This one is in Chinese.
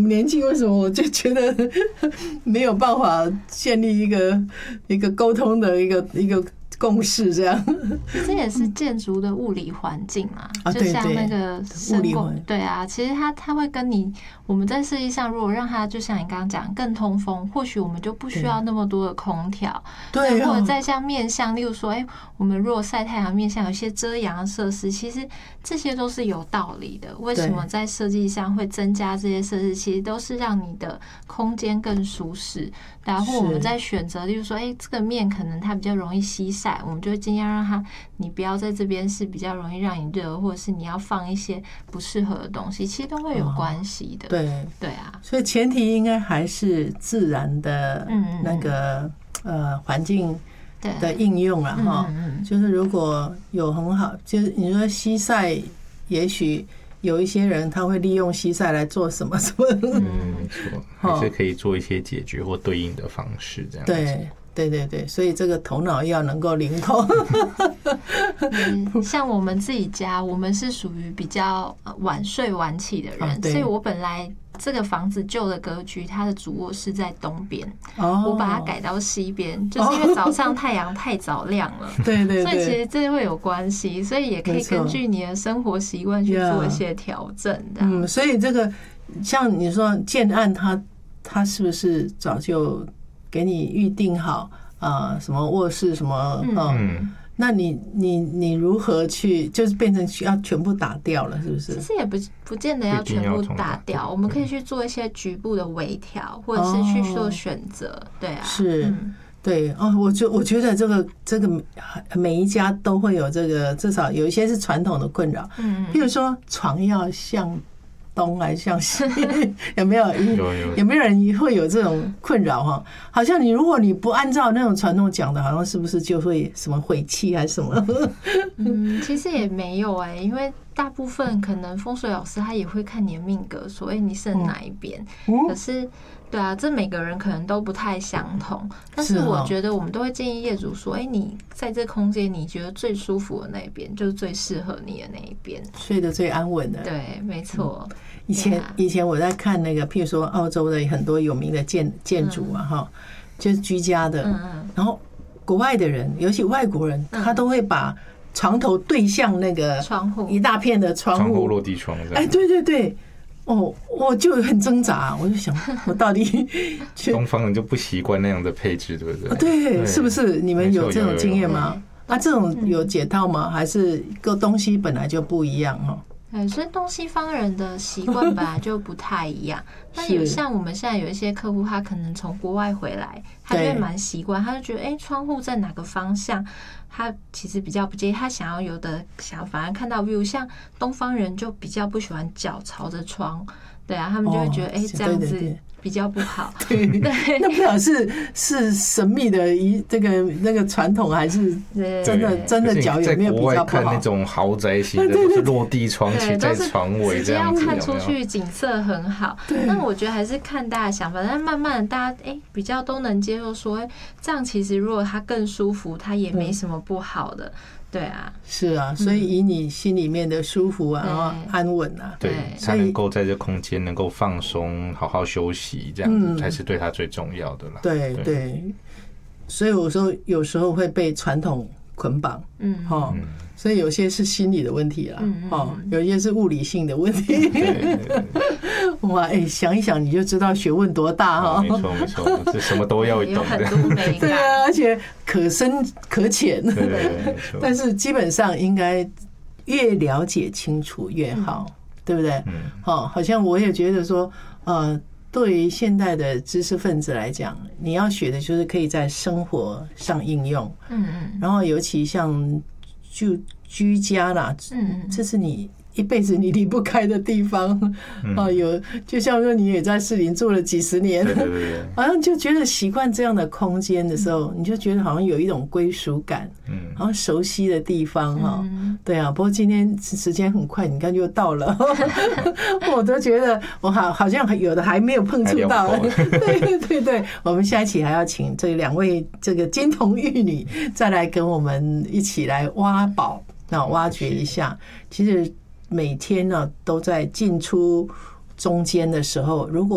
么年轻，为什么我就觉得没有办法建立一个沟通的一个共识这样。 这也是建筑的物理环境嘛，就像那个物理环境， 对啊，其实它会跟你，我们在设计上如果让它就像你刚刚讲更通风，或许我们就不需要那么多的空调， 对， 或者再像面向，例如说，我们如果晒太阳面向有一些遮阳的设施，其实这些都是有道理的。为什么在设计上会增加这些设施？其实都是让你的空间更舒适。然后我们在选择，例如说，这个面可能它比较容易吸晒，我们就会尽量让它，你不要在这边是比较容易让你热，或者是你要放一些不适合的东西，其实都会有关系的。对啊， 所以前提应该还是自然的那个环境的应用了哈。就是如果有很好，就是你说西晒，也许有一些人他会利用西晒来做什么什么， 没错，还是可以做一些解决或对应的方式这样子。 对，所以这个头脑要能够灵通。 像我们自己家，我们是属于比较晚睡晚起的人，所以我本来这个房子旧的格局，它的主卧室在东边，我把它改到西边，就是因为早上太阳太早亮了。 对， 所以其实这会有关系，所以也可以根据你的生活习惯去做一些调整。 所以这个像你说建案，它是不是早就给你预定好什么卧室什么那你如何去，就是变成要全部打掉了，是不是？ 其实也不见得要全部打掉，我们可以去做一些局部的微调，或者是去做选择。对啊， 是，对哦，我觉得这个每一家都会有这个，至少有一些是传统的困扰，譬如说床要向东还是向西，有没有人会有这种困扰哈？好像如果你不按照那种传统讲的，好像是不是就会什么晦气还是什么？ 其实也没有因为大部分可能风水老师他也会看你的命格，所以你是哪一边。可是对啊，这每个人可能都不太相同，但是我觉得我们都会建议业主说，你在这空间你觉得最舒服的那一边，就是最适合你的那一边， 睡得最安稳的。 对，没错。 以前我在看那个，譬如说澳洲的很多有名的建筑哈，就是居家的，然后国外的人，尤其外国人，他都会把床头对向那个窗户， 一大片的窗户， 落地窗。 对。我就很挣扎，我就想，我到底东方人就不习惯那样的配置，对不对？ 对，是不是？你们有这种经验吗？这种有解套吗？还是各东西本来就不一样哈？ 所以东西方人的习惯本来就不太一样。那有像我们现在有一些客户，他可能从国外回来，他就会蛮习惯，他就觉得窗户在哪个方向，他其实比较不介意，他想要反而看到 view。像东方人就比较不喜欢脚朝着窗，对啊，他们就会觉得这样子比较不好。 对，那不知道是神秘的那个传统，还是真的脚有没有比较不好？ 看那种豪宅型的都是落地窗在床尾这样子， 直接要看出去景色很好。那我觉得还是看大家想法，但慢慢的大家比较都能接受说，这样其实如果它更舒服，它也没什么不好的。对啊， 是啊，所以以你心里面的舒服啊，然后安稳啊， 对，才能够在这空间能够放松、好好休息，这样子才是对他最重要的啦。 对，所以我说有时候会被传统捆绑，所以有些是心理的问题啦，有些是物理性的问题。哇，想一想你就知道学问多大哈！ 没错，这什么都要懂， 有很多美感。 对啊，而且可深可浅。 对， 但是基本上应该越了解清楚越好，对不对？好像我也觉得说，对于现代的知识分子来讲，你要学的就是可以在生活上应用，然后尤其像居家啦，这是你一辈子你离不开的地方。就像说你也在士林住了几十年，好像就觉得习惯这样的空间的时候，你就觉得好像有一种归属感，好像熟悉的地方哈。对啊，不过今天时间很快，你看就到了，我都觉得我好像有的还没有碰触到。对，我们下一期还要请这两位这个金童玉女再来跟我们一起来挖宝，挖掘一下。其实每天呢都在进出中间的时候，如果